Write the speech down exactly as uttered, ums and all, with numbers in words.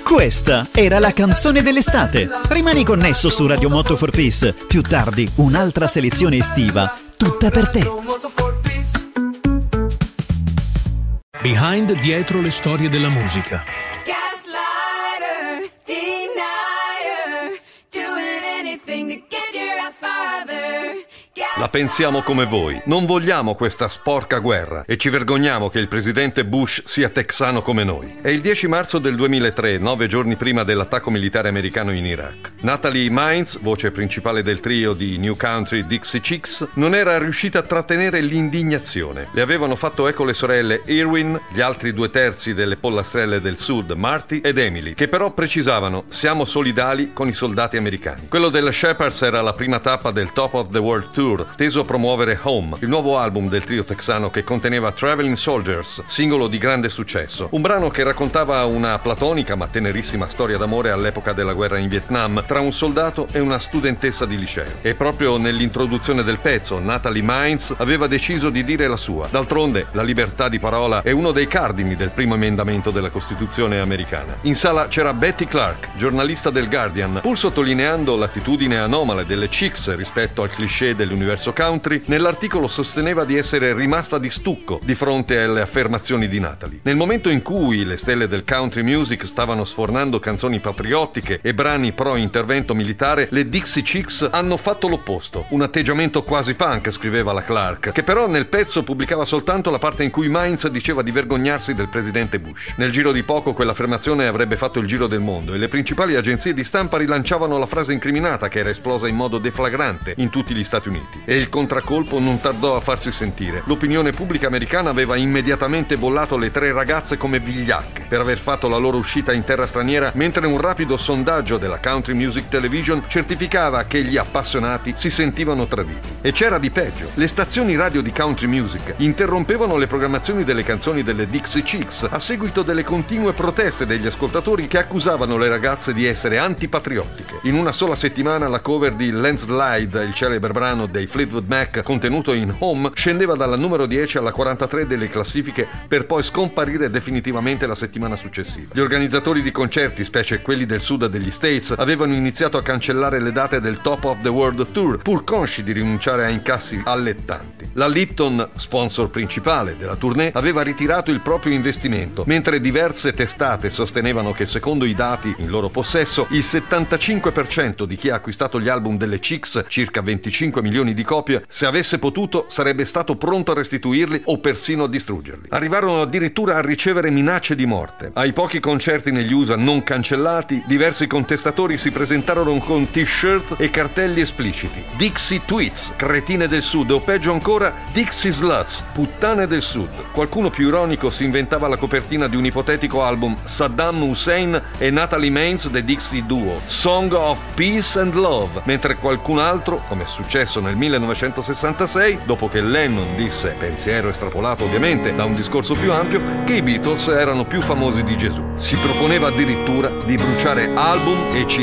Questa era la canzone dell'estate. Rimani connesso su Radio Moto for Peace. Più tardi un'altra selezione estiva, tutta per te. Behind, dietro le storie della musica. Gaslighter, denier, doing anything to get your ass farther. La pensiamo come voi. Non vogliamo questa sporca guerra e ci vergogniamo che il presidente Bush sia texano come noi. È il dieci marzo del duemilatré, nove giorni prima dell'attacco militare americano in Iraq. Natalie Mines, voce principale del trio di New Country Dixie Chicks, non era riuscita a trattenere l'indignazione. Le avevano fatto eco le sorelle Irwin, gli altri due terzi delle pollastrelle del sud, Marty ed Emily, che però precisavano: siamo solidali con i soldati americani. Quello delle Shepherds era la prima tappa del Top of the World Tour, teso a promuovere Home, il nuovo album del trio texano che conteneva Traveling Soldiers, singolo di grande successo, un brano che raccontava una platonica ma tenerissima storia d'amore all'epoca della guerra in Vietnam tra un soldato e una studentessa di liceo. E proprio nell'introduzione del pezzo Natalie Mines aveva deciso di dire la sua. D'altronde la libertà di parola è uno dei cardini del primo emendamento della Costituzione americana. In sala c'era Betty Clark, giornalista del Guardian, pur sottolineando l'attitudine anomala delle Chicks rispetto al cliché dell'universo country. Nell'articolo sosteneva di essere rimasta di stucco di fronte alle affermazioni di Natalie. Nel momento in cui le stelle del country music stavano sfornando canzoni patriottiche e brani pro intervento militare, le Dixie Chicks hanno fatto l'opposto. Un atteggiamento quasi punk, scriveva la Clark, che però nel pezzo pubblicava soltanto la parte in cui Mines diceva di vergognarsi del presidente Bush. Nel giro di poco quell'affermazione avrebbe fatto il giro del mondo e le principali agenzie di stampa rilanciavano la frase incriminata che era esplosa in modo deflagrante in tutti gli Stati Uniti. E il contraccolpo non tardò a farsi sentire. L'opinione pubblica americana aveva immediatamente bollato le tre ragazze come vigliacche per aver fatto la loro uscita in terra straniera, mentre un rapido sondaggio della Country Music Television certificava che gli appassionati si sentivano traditi. E c'era di peggio. Le stazioni radio di country music interrompevano le programmazioni delle canzoni delle Dixie Chicks a seguito delle continue proteste degli ascoltatori che accusavano le ragazze di essere antipatriottiche. In una sola settimana la cover di Landslide, il celebre brano dei Fleetwood Mac contenuto in Home, scendeva dalla numero dieci alla quarantatré delle classifiche per poi scomparire definitivamente la settimana successiva. Gli organizzatori di concerti, specie quelli del sud degli States, avevano iniziato a cancellare le date del Top of the World Tour, pur consci di rinunciare a incassi allettanti. La Lipton, sponsor principale della tournée, aveva ritirato il proprio investimento, mentre diverse testate sostenevano che, secondo i dati in loro possesso, il settantacinque per cento di chi ha acquistato gli album delle Chicks, circa venticinque milioni di copie, se avesse potuto sarebbe stato pronto a restituirli o persino a distruggerli. Arrivarono addirittura a ricevere minacce di morte. Ai pochi concerti negli U S A non cancellati, diversi contestatori si presentarono con t-shirt e cartelli espliciti: Dixie Tweets, cretine del sud, o peggio ancora Dixie Sluts, puttane del sud. Qualcuno più ironico si inventava la copertina di un ipotetico album Saddam Hussein e Natalie Mines The Dixie Duo, Song of Peace and Love, mentre qualcun altro, come è successo nel millenovecentosessantasei, dopo che Lennon disse, pensiero estrapolato ovviamente da un discorso più ampio, che i Beatles erano più famosi di Gesù. Si proponeva addirittura di bruciare album e C D